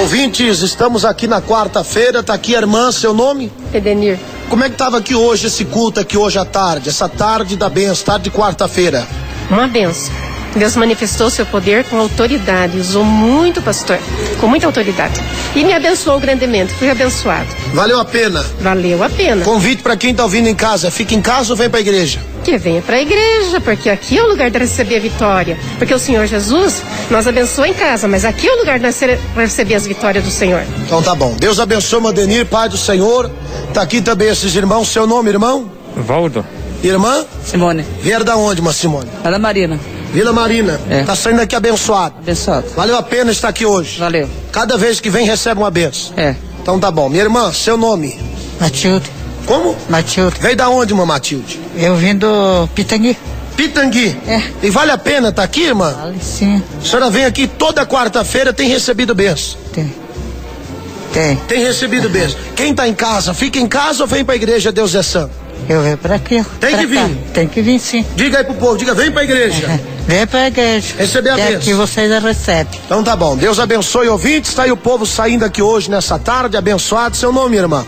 Ouvintes, estamos aqui na quarta-feira, tá aqui a irmã, seu nome? Edenir. Como é que estava aqui hoje esse culto aqui hoje à tarde, essa tarde da bênção, tarde de quarta-feira? Uma benção. Deus manifestou seu poder com autoridade, usou muito, pastor, com muita autoridade. E me abençoou grandemente, fui abençoado. Valeu a pena? Valeu a pena. Convite para quem tá ouvindo em casa, fica em casa ou vem pra igreja? Que venha para a igreja, porque aqui é o lugar de receber a vitória. Porque o Senhor Jesus nos abençoa em casa, mas aqui é o lugar de receber as vitórias do Senhor. Então tá bom. Deus abençoe, Adenir, Pai do Senhor. Tá aqui também esses irmãos. Seu nome, irmão? Valdo. Irmã? Simone. Vieram da onde, uma Simone? Vila Marina. Vila Marina. É. Tá saindo aqui abençoado. Abençoado. Valeu a pena estar aqui hoje. Valeu. Cada vez que vem recebe uma benção. É. Então tá bom. Minha irmã, seu nome? Matilde. Como? Matilde. Veio da onde, uma Matilde? Eu vim do Pitangui. Pitangui. É. E vale a pena estar aqui, irmã? Vale sim. A senhora vem aqui toda quarta-feira, tem recebido benção? Tem. Tem recebido benção. Quem tá em casa, fica em casa ou vem pra igreja, Deus é santo? Eu venho pra aqui. Tem pra que cá. vir. Tem que vir sim. Diga aí pro povo, diga, vem pra igreja. Vem pra igreja. Receber a que bênção. aqui vocês já recebem. Então tá bom, Deus abençoe ouvintes, tá aí o povo saindo aqui hoje nessa tarde, abençoado. Seu nome, irmã?